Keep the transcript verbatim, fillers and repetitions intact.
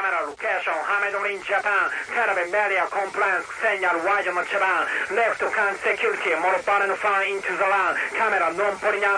camera, location, Hamedon in Japan, Caravan media compliance, signal, wide on Japan, left can security, more foreign fan into the land, camera, non polyam